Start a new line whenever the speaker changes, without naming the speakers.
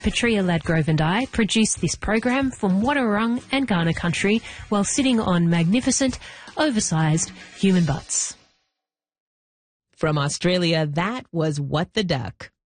Petria Ladgrove and I produce this program from Wadawurrung and Kaurna country while sitting on magnificent, oversized human butts.
From Australia, that was What the Duck.